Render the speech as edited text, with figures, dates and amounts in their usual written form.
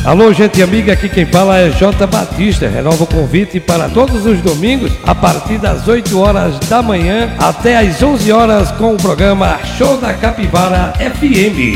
Alô, gente amiga, aqui quem fala é J. Batista. Renova o convite para todos os domingos, a partir das 8 horas da manhã até às 11 horas com o programa Show da Capivara FM.